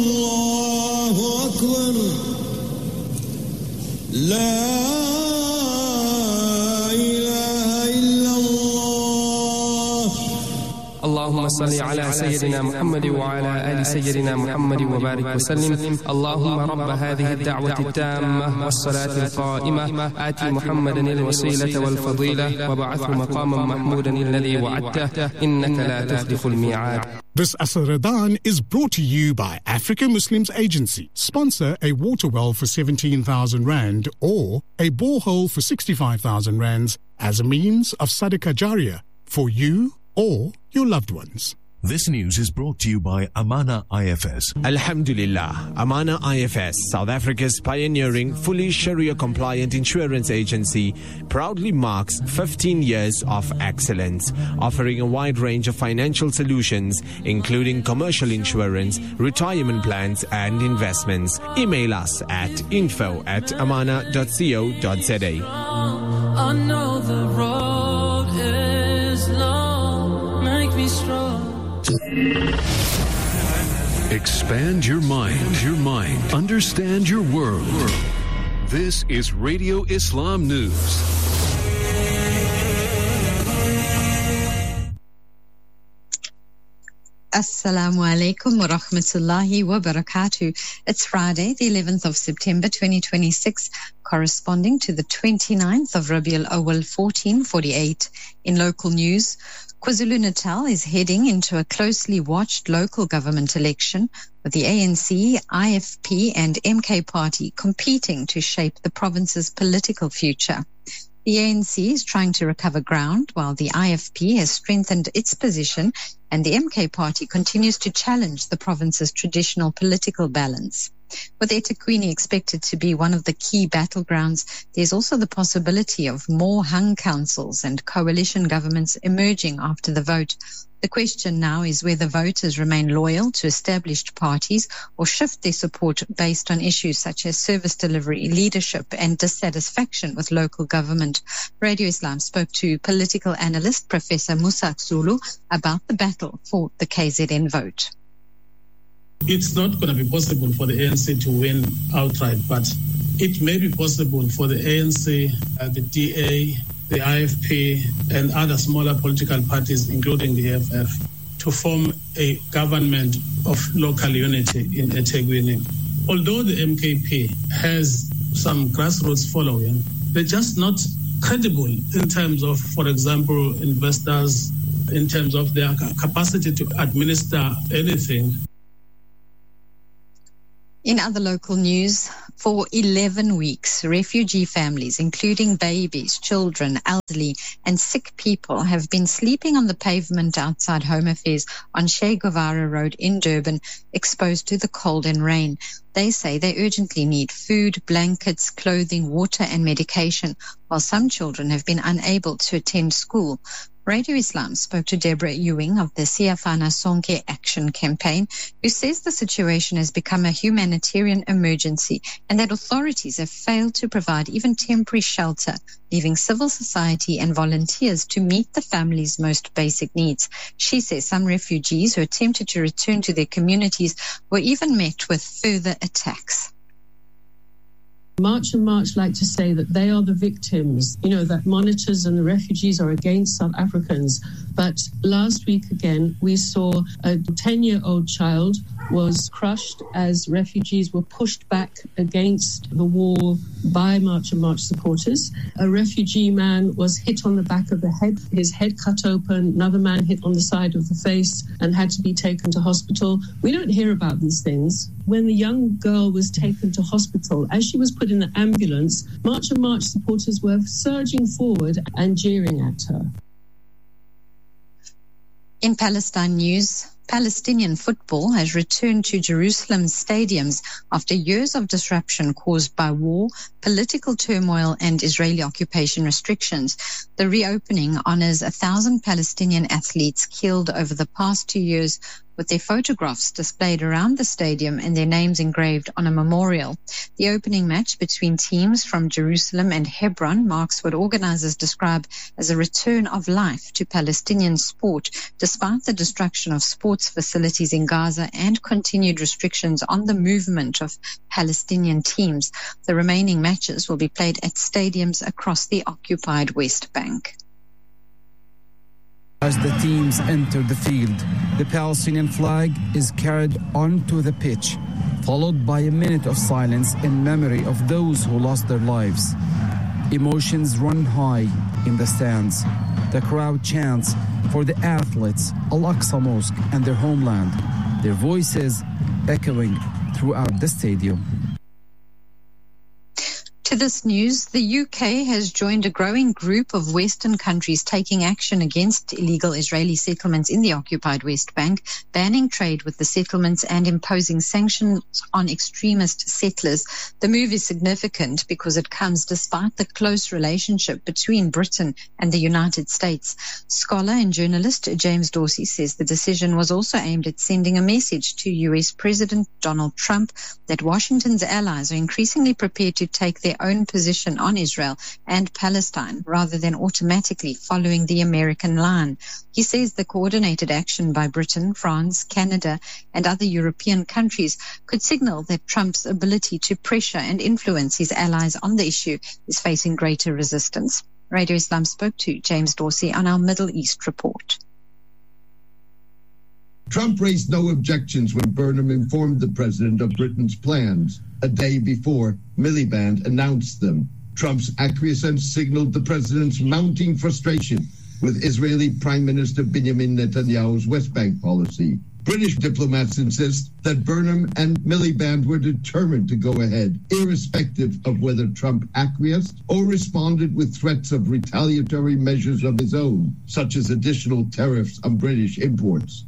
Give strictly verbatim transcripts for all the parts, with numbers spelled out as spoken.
Allahu Akbar. La اللهم صل على سيدنا محمد وعلى آل سيدنا محمد وبارك وسلم. اللهم رب هذه الدعوة التامة والصلاة القائمة آت محمدا الوسيلة والفضيلة وبعثه مقاما محمودا الذي وعدته إنك لا تخلف الميعاد. This Asr Ramadan is brought to you by Africa Muslims Agency. Sponsor a water well for seventeen thousand rand or a borehole for sixty-five thousand rands as a means of Sadaqah Jariyah for you or your loved ones. This news is brought to you by Amana I F S. Alhamdulillah, Amana I F S, South Africa's pioneering, fully Sharia-compliant insurance agency, proudly marks fifteen years of excellence, offering a wide range of financial solutions, including commercial insurance, retirement plans, and investments. Email us at info at amana dot co dot za. I know the road is long, make me strong. Expand your mind, your mind. Understand your world. This is Radio Islam News. Assalamu alaikum wa rahmatullahi wa barakatuh. It's Friday, the eleventh of September twenty twenty-six, corresponding to the twenty-ninth of Rabiul Awal fourteen forty-eight. In local news, KwaZulu-Natal is heading into a closely watched local government election, with the A N C, I F P and M K party competing to shape the province's political future. The A N C is trying to recover ground, while the I F P has strengthened its position, and the M K party continues to challenge the province's traditional political balance. With eThekwini expected to be one of the key battlegrounds, there's also the possibility of more hung councils and coalition governments emerging after the vote. The question now is whether voters remain loyal to established parties or shift their support based on issues such as service delivery, leadership, and dissatisfaction with local government. Radio Islam spoke to political analyst Professor Musa Zulu about the battle for the K Z N vote. It's not going to be possible for the A N C to win outright, but it may be possible for the A N C, uh, the D A, the I F P, and other smaller political parties, including the E F F, to form a government of local unity in eThekwini. Although the M K P has some grassroots following, they're just not credible in terms of, for example, investors, in terms of their capacity to administer anything. In other local news, for eleven weeks, refugee families, including babies, children, elderly, and sick people, have been sleeping on the pavement outside Home Affairs on Che Guevara Road in Durban, exposed to the cold and rain. They say they urgently need food, blankets, clothing, water, and medication, while some children have been unable to attend school. Radio Islam spoke to Deborah Ewing of the Siyafana Sonke Action Campaign, who says the situation has become a humanitarian emergency and that authorities have failed to provide even temporary shelter, leaving civil society and volunteers to meet the families' most basic needs. She says some refugees who attempted to return to their communities were even met with further attacks. March and March like to say that they are the victims, you know, that monitors and the refugees are against South Africans. But last week again, we saw a ten-year-old child was crushed as refugees were pushed back against the wall by March and March supporters. A refugee man was hit on the back of the head, his head cut open, another man hit on the side of the face and had to be taken to hospital. We don't hear about these things. When the young girl was taken to hospital, as she was put in the ambulance, March and March supporters were surging forward and jeering at her. In Palestine news, Palestinian football has returned to Jerusalem's stadiums after years of disruption caused by war, political turmoil, and Israeli occupation restrictions. The reopening honors a thousand Palestinian athletes killed over the past two years with their photographs displayed around the stadium and their names engraved on a memorial. The opening match between teams from Jerusalem and Hebron marks what organizers describe as a return of life to Palestinian sport, despite the destruction of sports facilities in Gaza and continued restrictions on the movement of Palestinian teams. The remaining matches will be played at stadiums across the occupied West Bank. As the teams enter the field, the Palestinian flag is carried onto the pitch, followed by a minute of silence in memory of those who lost their lives. Emotions run high in the stands. The crowd chants for the athletes, Al-Aqsa Mosque, and their homeland, their voices echoing throughout the stadium. To this news, the U K has joined a growing group of Western countries taking action against illegal Israeli settlements in the occupied West Bank, banning trade with the settlements and imposing sanctions on extremist settlers. The move is significant because it comes despite the close relationship between Britain and the United States. Scholar and journalist James Dorsey says the decision was also aimed at sending a message to U S President Donald Trump that Washington's allies are increasingly prepared to take their own position on Israel and Palestine rather than automatically following the American line. He says the coordinated action by Britain, France, Canada, and other European countries could signal that Trump's ability to pressure and influence his allies on the issue is facing greater resistance. Radio Islam spoke to James Dorsey on our Middle East report. Trump raised no objections when Burnham informed the president of Britain's plans a day before Miliband announced them. Trump's acquiescence signaled the president's mounting frustration with Israeli Prime Minister Benjamin Netanyahu's West Bank policy. British diplomats insist that Burnham and Miliband were determined to go ahead, irrespective of whether Trump acquiesced or responded with threats of retaliatory measures of his own, such as additional tariffs on British imports.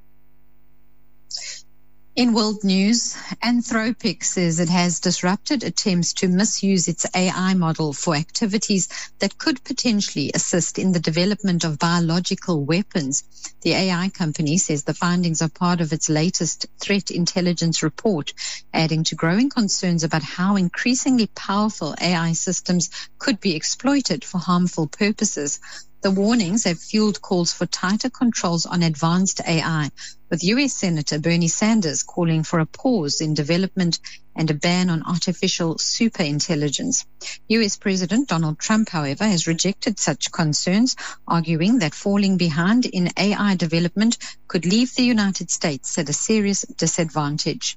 In world news, Anthropic says it has disrupted attempts to misuse its A I model for activities that could potentially assist in the development of biological weapons. The A I company says the findings are part of its latest threat intelligence report, adding to growing concerns about how increasingly powerful A I systems could be exploited for harmful purposes. The warnings have fueled calls for tighter controls on advanced A I, with U S Senator Bernie Sanders calling for a pause in development and a ban on artificial superintelligence. U S President Donald Trump, however, has rejected such concerns, arguing that falling behind in A I development could leave the United States at a serious disadvantage.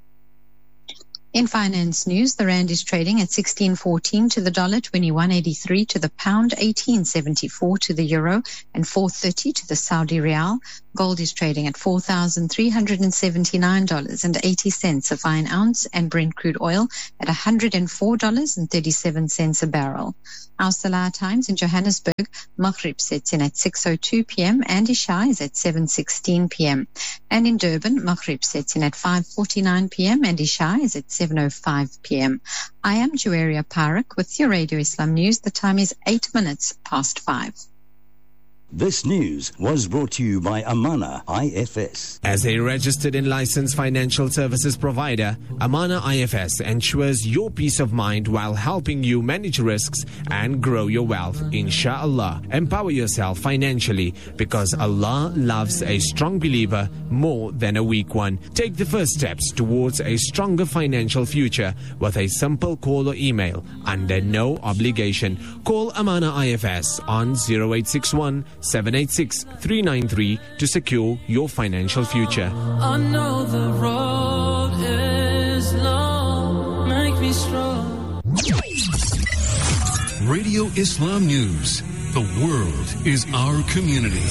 In finance news, the rand is trading at sixteen fourteen to the dollar, twenty-one eighty-three to the pound, eighteen seventy-four to the euro, and four thirty to the Saudi rial. Gold is trading at four thousand three hundred seventy-nine dollars and eighty cents a fine ounce, and Brent crude oil at one hundred four dollars and thirty-seven cents a barrel. Our Salah times in Johannesburg, Maghrib sets in at six oh two p.m. and Isha is at seven sixteen p.m. And in Durban, Maghrib sets in at five forty-nine p.m. and Isha is at seven oh five p.m. I am Juwaria Parak with your Radio Islam News. The time is eight minutes past five. This news was brought to you by Amana I F S. As a registered and licensed financial services provider, Amana I F S ensures your peace of mind while helping you manage risks and grow your wealth, inshallah. Empower yourself financially because Allah loves a strong believer more than a weak one. Take the first steps towards a stronger financial future with a simple call or email under no obligation. Call Amana I F S on zero eight six one, seven eight six, three nine three to secure your financial future. I know the road is long, make me strong. Radio Islam News. The world is our community.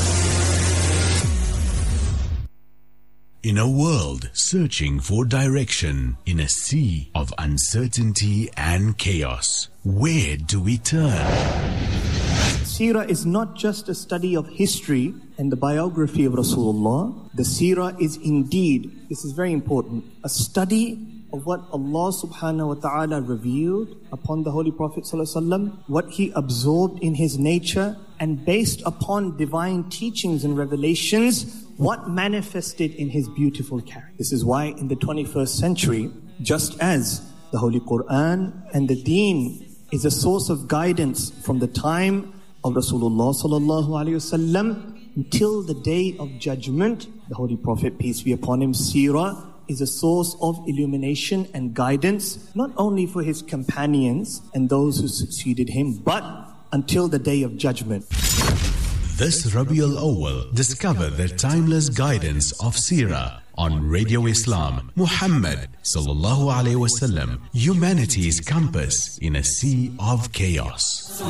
In a world searching for direction, in a sea of uncertainty and chaos, where do we turn? Seerah is not just a study of history and the biography of Rasulullah. The Seerah is indeed, this is very important, a study of what Allah subhanahu wa ta'ala revealed upon the Holy Prophet sallallahu alaihi wasallam, what he absorbed in his nature, and based upon divine teachings and revelations, What manifested in his beautiful character? This is why in the twenty-first century, just as the Holy Quran and the Deen is a source of guidance from the time of Rasulullah sallallahu alaihi wasallam until the day of judgment, the Holy Prophet, peace be upon him, Seerah, is a source of illumination and guidance, not only for his companions and those who succeeded him, but until the day of judgment. This Rabiul Awwal, discover the timeless guidance of Seerah on Radio Islam. Muhammad sallallahu alaihi wasallam, humanity's compass in a sea of chaos.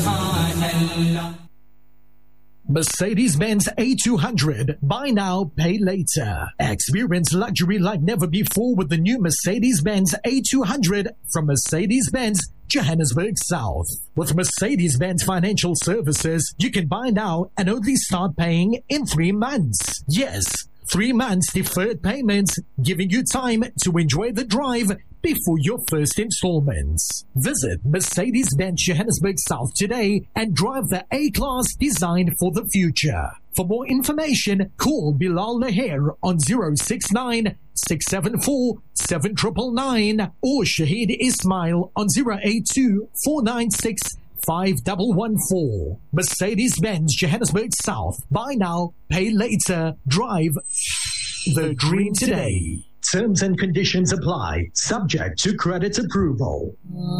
Mercedes-Benz A two hundred. Buy now, pay later. Experience luxury like never before with the new Mercedes-Benz A two hundred from Mercedes-Benz Johannesburg South. With Mercedes-Benz Financial Services, you can buy now and only start paying in three months. Yes, three months deferred payments, giving you time to enjoy the drive before your first installments. Visit Mercedes-Benz Johannesburg South today and drive the A-Class designed for the future. For more information, call Bilal Laher on zero six nine, six seven four, seven nine nine nine or Shahid Ismail on zero eight two, four nine six, five one one four. Mercedes-Benz Johannesburg South. Buy now, pay later. Drive the dream today. Terms and conditions apply, subject to credit approval.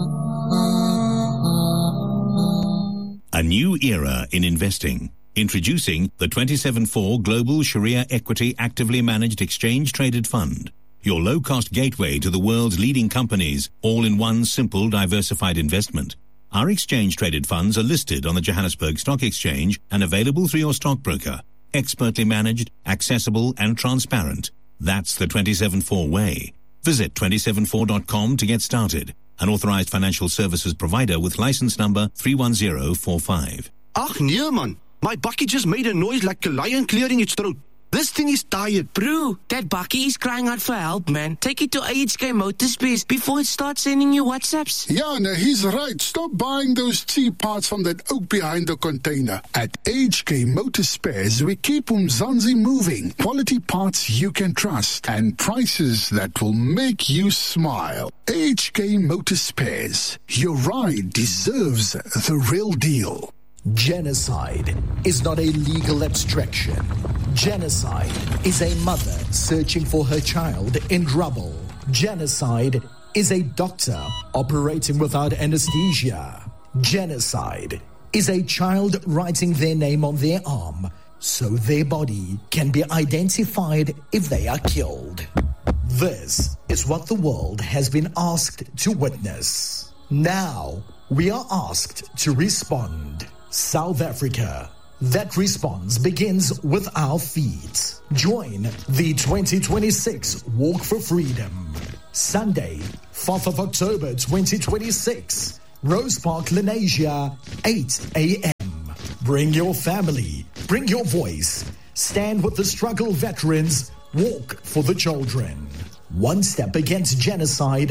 A new era in investing. Introducing the twenty-seven four Global Sharia Equity Actively Managed Exchange Traded Fund. Your low-cost gateway to the world's leading companies, all in one simple diversified investment. Our exchange-traded funds are listed on the Johannesburg Stock Exchange and available through your stockbroker. Expertly managed, accessible and transparent. That's the twenty-seven four way. Visit twenty-seven four dot com to get started. An authorized financial services provider with license number three one zero four five. Ach nee man, my bakkie just made a noise like a lion clearing its throat. This thing is tired. Bro, that bakkie is crying out for help, man. Take it to A H K Motorspares before it starts sending you WhatsApps. Yeah, no, he's right. Stop buying those cheap parts from that oak behind the container. At A H K Motorspares, we keep Umzansi moving. Quality parts you can trust and prices that will make you smile. A H K Motorspares. Your ride deserves the real deal. Genocide is not a legal abstraction. Genocide is a mother searching for her child in rubble. Genocide is a doctor operating without anesthesia. Genocide is a child writing their name on their arm so their body can be identified if they are killed. This is what the world has been asked to witness. Now we are asked to respond. South Africa. That response begins with our feet. Join the twenty twenty-six Walk for Freedom. Sunday, fourth of October twenty twenty-six. Rose Park, Lenasia, eight a.m. Bring your family. Bring your voice. Stand with the struggle veterans. Walk for the children. One step against genocide.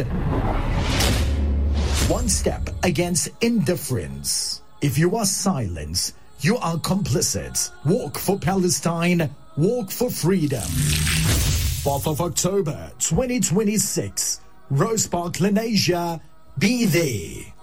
One step against indifference. If you are silent, you are complicit. Walk for Palestine. Walk for freedom. fourth of October, twenty twenty-six. Rose Park, Lenasia. Be there.